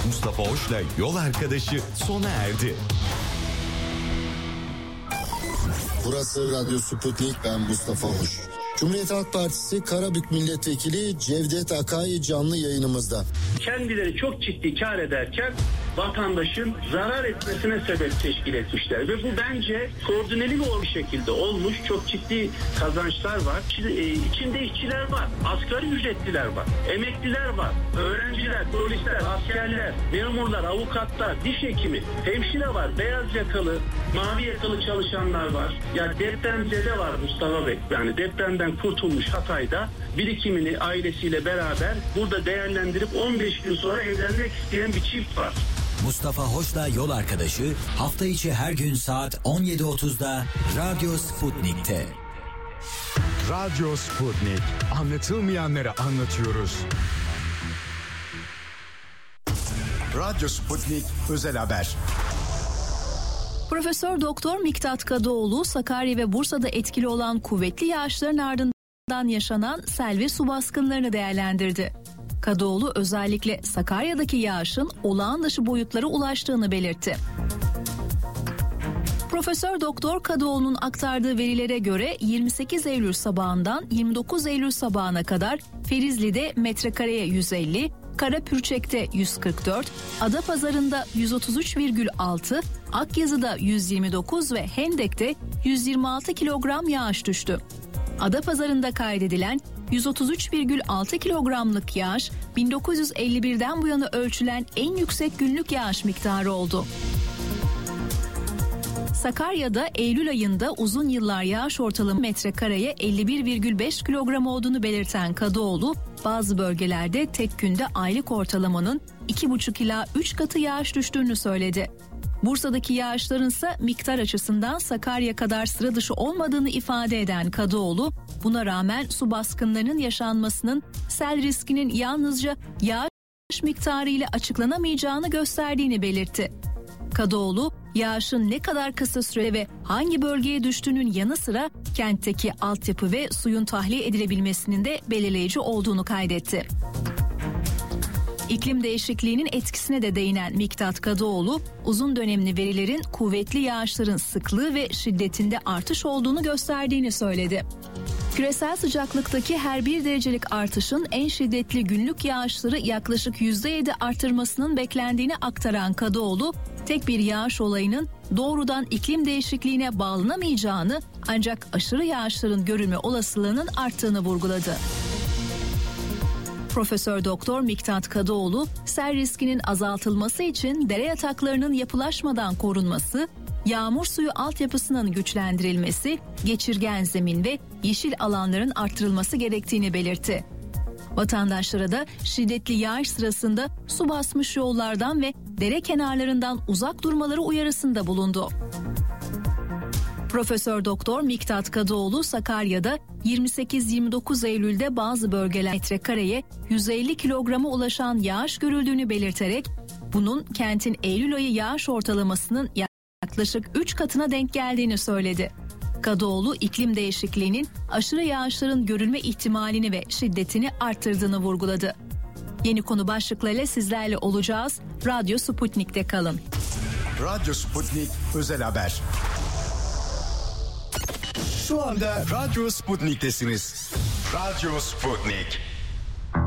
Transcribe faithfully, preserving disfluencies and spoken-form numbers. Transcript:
Mustafa Hoş'la Yol Arkadaşı sona erdi. Burası Radyo Sputnik, ben Mustafa Hoş. Cumhuriyet Halk Partisi Karabük Milletvekili Cevdet Akay canlı yayınımızda. Kendileri çok ciddi kar ederken vatandaşın zarar etmesine sebep teşkil etmişler ve bu bence koordineli bir şekilde olmuş. Çok ciddi kazançlar var. İçinde işçiler var, asgari ücretliler var, emekliler var, öğrenciler, polisler, askerler, memurlar, avukatlar, diş hekimi, hemşire var, beyaz yakalı, mavi yakalı çalışanlar var. Ya depremzede var Mustafa Bey. Yani depremden kurtulmuş Hatay'da birikimini ailesiyle beraber burada değerlendirip on beş gün sonra evlenmek isteyen bir çift var. Mustafa Hoş'la Yol Arkadaşı hafta içi her gün saat on yedi otuzda Radyo Sputnik'te. Radyo Sputnik. Anlatılmayanları anlatıyoruz. Radyo Sputnik Özel Haber. Profesör Doktor Miktat Kadıoğlu, Sakarya ve Bursa'da etkili olan kuvvetli yağışların ardından yaşanan sel ve su baskınlarını değerlendirdi. Kadıoğlu özellikle Sakarya'daki yağışın olağan dışı boyutlara ulaştığını belirtti. Profesör Doktor Kadıoğlu'nun aktardığı verilere göre yirmi sekiz Eylül sabahından yirmi dokuz Eylül sabahına kadar Ferizli'de metrekareye yüz elli, Karapürçek'te yüz kırk dört, Adapazarı'nda yüz otuz üç virgül altı, Akyazı'da yüz yirmi dokuz ve Hendek'te yüz yirmi altı kilogram yağış düştü. Adapazarı'nda kaydedilen yüz otuz üç virgül altı kilogramlık yağış bin dokuz yüz elli birden bu yana ölçülen en yüksek günlük yağış miktarı oldu. Sakarya'da Eylül ayında uzun yıllar yağış ortalama metrekareye elli bir virgül beş kilogram olduğunu belirten Kadıoğlu, bazı bölgelerde tek günde aylık ortalamanın iki buçuk ila üç katı yağış düştüğünü söyledi. Bursa'daki yağışların ise miktar açısından Sakarya kadar sıra dışı olmadığını ifade eden Kadıoğlu, buna rağmen su baskınlarının yaşanmasının sel riskinin yalnızca yağış miktarı ile açıklanamayacağını gösterdiğini belirtti. Kadıoğlu, yağışın ne kadar kısa sürede ve hangi bölgeye düştüğünün yanı sıra kentteki altyapı ve suyun tahliye edilebilmesinin de belirleyici olduğunu kaydetti. İklim değişikliğinin etkisine de değinen Miktat Kadıoğlu, uzun dönemli verilerin kuvvetli yağışların sıklığı ve şiddetinde artış olduğunu gösterdiğini söyledi. Küresel sıcaklıktaki her bir derecelik artışın en şiddetli günlük yağışları yaklaşık yüzde yedi artırmasının beklendiğini aktaran Kadıoğlu, tek bir yağış olayının doğrudan iklim değişikliğine bağlanamayacağını, ancak aşırı yağışların görülme olasılığının arttığını vurguladı. Profesör Doktor Miktat Kadıoğlu, sel riskinin azaltılması için dere yataklarının yapılaşmadan korunması, yağmur suyu altyapısının güçlendirilmesi, geçirgen zemin ve yeşil alanların artırılması gerektiğini belirtti. Vatandaşlara da şiddetli yağış sırasında su basmış yollardan ve dere kenarlarından uzak durmaları uyarısında bulundu. Profesör Doktor Miktat Kadıoğlu, Sakarya'da yirmi sekiz yirmi dokuz Eylül'de bazı bölgeler metrekareye yüz elli kilograma ulaşan yağış görüldüğünü belirterek, bunun kentin Eylül ayı yağış ortalamasının yaklaşık üç katına denk geldiğini söyledi. Kadıoğlu, iklim değişikliğinin aşırı yağışların görülme ihtimalini ve şiddetini arttırdığını vurguladı. Yeni konu başlıklarıyla sizlerle olacağız. Radyo Sputnik'te kalın. Radyo Sputnik Özel Haber. Şu anda Radyo Sputnik'tesiniz. Radyo Sputnik.